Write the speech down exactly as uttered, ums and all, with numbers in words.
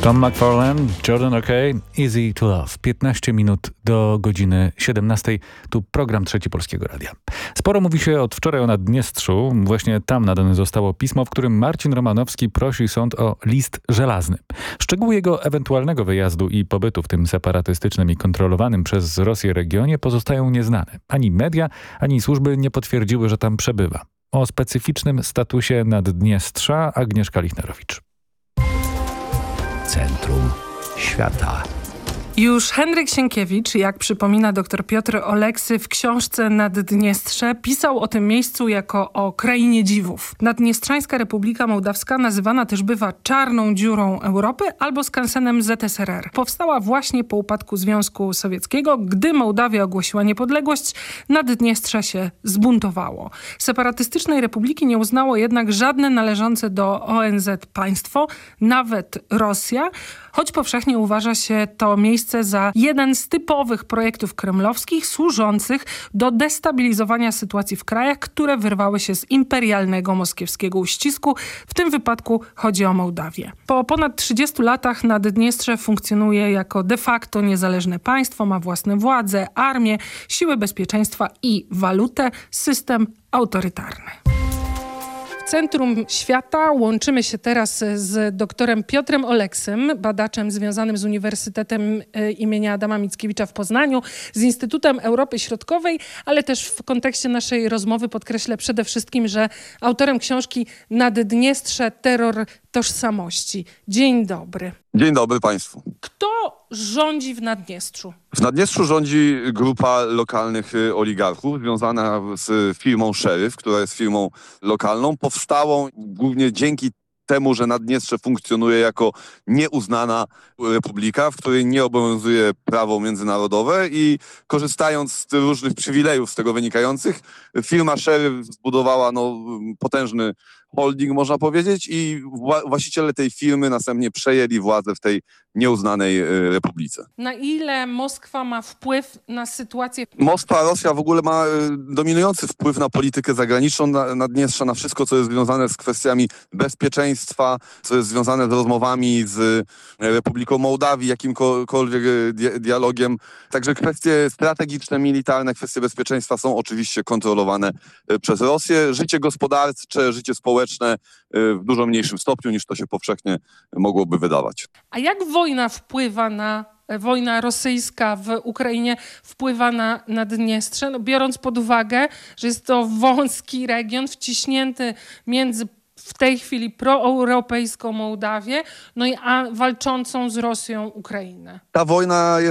Tom McFarlane, Jordan Okey, Easy to Love. piętnaście minut do godziny siedemnastej. Tu program Trzeci Polskiego Radia. Sporo mówi się od wczoraj o Naddniestrzu. Właśnie tam nadane zostało pismo, w którym Marcin Romanowski prosi sąd o list żelazny. Szczegóły jego ewentualnego wyjazdu i pobytu w tym separatystycznym i kontrolowanym przez Rosję regionie pozostają nieznane. Ani media, ani służby nie potwierdziły, że tam przebywa. O specyficznym statusie Naddniestrza Agnieszka Lichnerowicz. Centrum Świata. Już Henryk Sienkiewicz, jak przypomina dr Piotr Oleksy w książce Naddniestrze, pisał o tym miejscu jako o krainie dziwów. Naddniestrzańska Republika Mołdawska nazywana też bywa czarną dziurą Europy albo skansenem Z S R R. Powstała właśnie po upadku Związku Sowieckiego. Gdy Mołdawia ogłosiła niepodległość, Naddniestrze się zbuntowało. Separatystycznej republiki nie uznało jednak żadne należące do O N Z państwo, nawet Rosja, choć powszechnie uważa się to miejsce za jeden z typowych projektów kremlowskich służących do destabilizowania sytuacji w krajach, które wyrwały się z imperialnego moskiewskiego uścisku. W tym wypadku chodzi o Mołdawię. Po ponad trzydziestu latach Naddniestrze funkcjonuje jako de facto niezależne państwo, ma własne władze, armię, siły bezpieczeństwa i walutę, system autorytarny. W centrum świata łączymy się teraz z doktorem Piotrem Oleksym, badaczem związanym z Uniwersytetem imienia Adama Mickiewicza w Poznaniu, z Instytutem Europy Środkowej, ale też w kontekście naszej rozmowy podkreślę przede wszystkim, że autorem książki Naddniestrze – terror tożsamości. Dzień dobry. Dzień dobry Państwu. Kto rządzi w Naddniestrzu? W Naddniestrzu rządzi grupa lokalnych oligarchów związana z firmą Szeryf, która jest firmą lokalną, powstałą głównie dzięki temu, że Naddniestrze funkcjonuje jako nieuznana republika, w której nie obowiązuje prawo międzynarodowe i korzystając z różnych przywilejów z tego wynikających, firma Szeryf zbudowała no, potężny holding, można powiedzieć, i wła- właściciele tej firmy następnie przejęli władzę w tej nieuznanej y, republice. Na ile Moskwa ma wpływ na sytuację? Moskwa, Rosja w ogóle ma y, dominujący wpływ na politykę zagraniczną na, Naddniestrza, na wszystko, co jest związane z kwestiami bezpieczeństwa, co jest związane z rozmowami z y, Republiką Mołdawii, jakimkolwiek y, di- dialogiem. Także kwestie strategiczne, militarne, kwestie bezpieczeństwa są oczywiście kontrolowane y, przez Rosję. Życie gospodarcze, życie społeczne w dużo mniejszym stopniu niż to się powszechnie mogłoby wydawać. A jak wojna wpływa na, wojna rosyjska w Ukrainie wpływa na Naddniestrze? No, biorąc pod uwagę, że jest to wąski region wciśnięty między w tej chwili proeuropejską Mołdawię, no i a walczącą z Rosją Ukrainę. Ta wojna jest